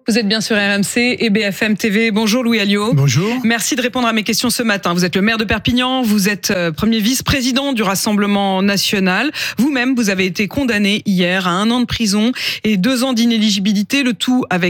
Vous êtes bien sur RMC et BFM TV. Bonjour Louis Alliot. Bonjour. Merci de répondre à mes questions ce matin. Vous êtes le maire de Perpignan, vous êtes premier vice-président du Rassemblement national. Vous-même, vous avez été condamné hier à 1 an de prison et 2 ans d'inéligibilité, le tout avec